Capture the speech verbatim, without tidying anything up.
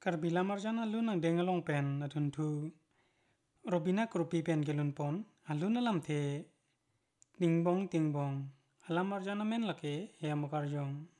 Karbila marjana lu nang dengalong pen adun tu robina krupi pen gelun pon alu na lam the tingbong tingbong alam marjana men lake ya makarjong